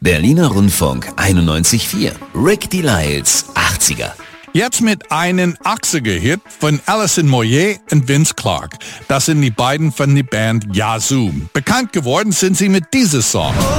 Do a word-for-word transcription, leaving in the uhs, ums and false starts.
Berliner Rundfunk einundneunzig Komma vier. Rick Delisles achtziger. Jetzt mit einem achtziger-Hit von Alison Moyet und Vince Clarke. Das sind die beiden von der Band Yazoo. Bekannt geworden sind sie mit diesem Song.